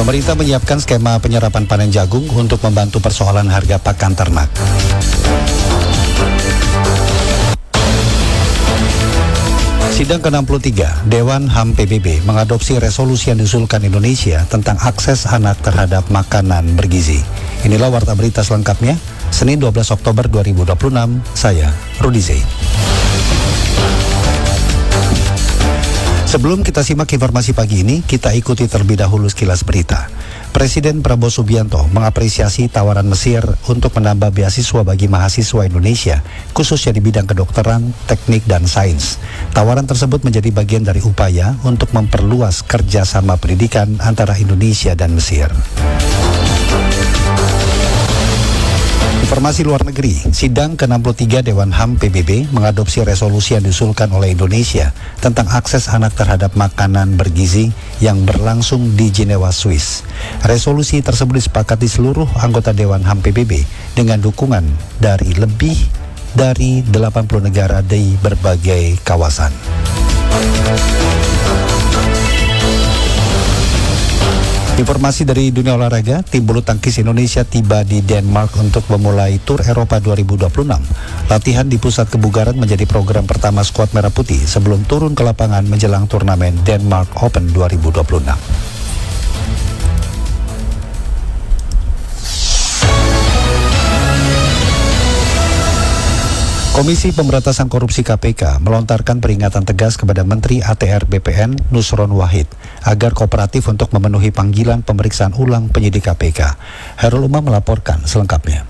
Pemerintah menyiapkan skema penyerapan panen jagung untuk membantu persoalan harga pakan ternak. Sidang ke-63, Dewan HAM PBB mengadopsi resolusi yang diusulkan Indonesia tentang akses anak terhadap makanan bergizi. Inilah warta berita selengkapnya, Senin 12 Oktober 2026, saya Rudi Zain. Sebelum kita simak informasi pagi ini, kita ikuti terlebih dahulu sekilas berita. Presiden Prabowo Subianto mengapresiasi tawaran Mesir untuk menambah beasiswa bagi mahasiswa Indonesia, khususnya di bidang kedokteran, teknik, dan sains. Tawaran tersebut menjadi bagian dari upaya untuk memperluas kerjasama pendidikan antara Indonesia dan Mesir. Informasi luar negeri, sidang ke-63 Dewan HAM PBB mengadopsi resolusi yang diusulkan oleh Indonesia tentang akses anak terhadap makanan bergizi yang berlangsung di Jenewa, Swiss. Resolusi tersebut disepakati seluruh anggota Dewan HAM PBB dengan dukungan dari lebih dari 80 negara di berbagai kawasan. Informasi dari dunia olahraga, tim bulu tangkis Indonesia tiba di Denmark untuk memulai Tur Eropa 2026. Latihan di pusat kebugaran menjadi program pertama skuad Merah Putih sebelum turun ke lapangan menjelang turnamen Denmark Open 2026. Komisi Pemberantasan Korupsi KPK melontarkan peringatan tegas kepada Menteri ATR BPN Nusron Wahid agar kooperatif untuk memenuhi panggilan pemeriksaan ulang penyidik KPK. Hairul Umam melaporkan selengkapnya.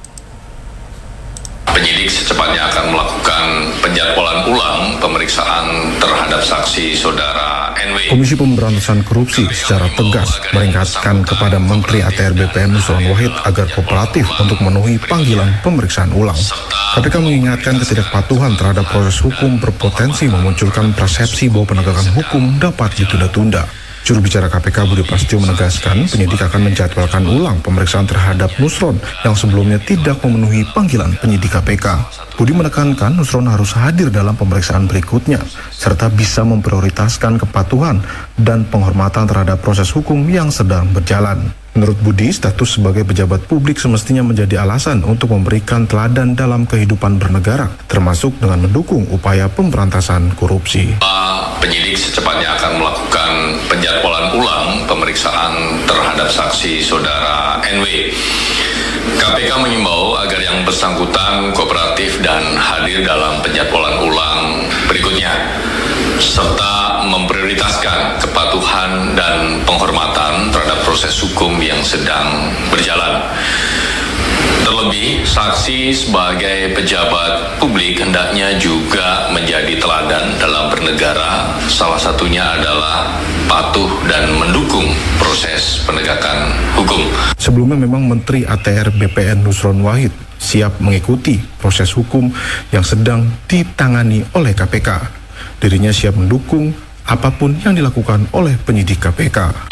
Penyidik secepatnya akan melakukan penjadwalan ulang pemeriksaan terhadap saksi saudara NW. Komisi Pemberantasan Korupsi secara tegas meringatkan kepada Menteri ATR BPN Nusron Wahid agar kooperatif untuk memenuhi panggilan pemeriksaan ulang. KPK mengingatkan ketidakpatuhan terhadap proses hukum berpotensi memunculkan persepsi bahwa penegakan hukum dapat ditunda-tunda. Juru bicara KPK Budi Prasetyo menegaskan penyidik akan menjadwalkan ulang pemeriksaan terhadap Nusron yang sebelumnya tidak memenuhi panggilan penyidik KPK. Budi menekankan Nusron harus hadir dalam pemeriksaan berikutnya, serta bisa memprioritaskan kepatuhan dan penghormatan terhadap proses hukum yang sedang berjalan. Menurut Budi, status sebagai pejabat publik semestinya menjadi alasan untuk memberikan teladan dalam kehidupan bernegara, termasuk dengan mendukung upaya pemberantasan korupsi. Penyidik secepatnya akan melakukan penjadwalan ulang pemeriksaan terhadap saksi saudara NW. KPK mengimbau agar yang bersangkutan kooperatif dan hadir dalam penjadwalan ulang berikutnya, serta memprioritaskan kepatuhan dan penghormatan terhadap proses hukum yang sedang berjalan. Terlebih, saksi sebagai pejabat publik hendaknya juga menjadi teladan dalam bernegara, salah satunya adalah patuh dan mendukung proses penegakan hukum. Sebelumnya memang Menteri ATR BPN Nusron Wahid siap mengikuti proses hukum yang sedang ditangani oleh KPK. Dirinya siap mendukung apapun yang dilakukan oleh penyidik KPK.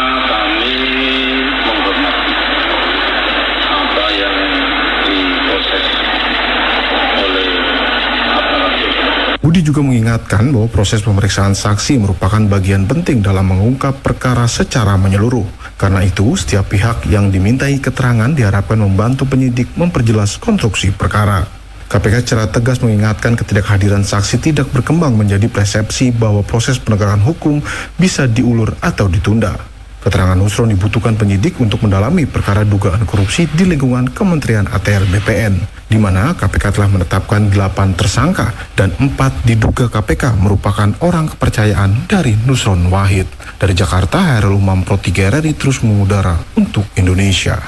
Budi juga mengingatkan bahwa proses pemeriksaan saksi merupakan bagian penting dalam mengungkap perkara secara menyeluruh. Karena itu, setiap pihak yang dimintai keterangan diharapkan membantu penyidik memperjelas konstruksi perkara. KPK secara tegas mengingatkan ketidakhadiran saksi tidak berkembang menjadi persepsi bahwa proses penegakan hukum bisa diulur atau ditunda. Keterangan Nusron dibutuhkan penyidik untuk mendalami perkara dugaan korupsi di lingkungan Kementerian ATR BPN, di mana KPK telah menetapkan 8 tersangka dan 4 diduga KPK merupakan orang kepercayaan dari Nusron Wahid. Dari Jakarta, Hairul Umam Pro 3 RRI terus mengudara untuk Indonesia.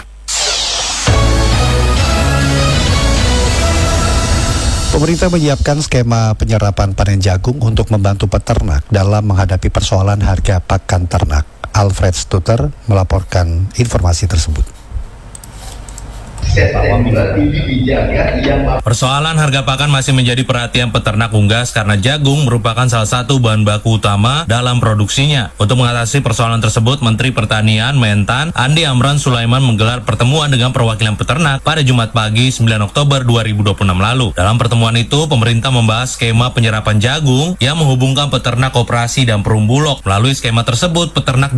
Pemerintah menyiapkan skema penyerapan panen jagung untuk membantu peternak dalam menghadapi persoalan harga pakan ternak. Alfred Stuter melaporkan informasi tersebut. Persoalan harga pakan masih menjadi perhatian peternak unggas karena jagung merupakan salah satu bahan baku utama dalam produksinya. Untuk mengatasi persoalan tersebut, Menteri Pertanian Mentan Andi Amran Sulaiman menggelar pertemuan dengan perwakilan peternak pada Jumat pagi 9 Oktober 2026 lalu. Dalam pertemuan itu, pemerintah membahas skema penyerapan jagung yang menghubungkan peternak koperasi dan perumbulok. Melalui skema tersebut, peternak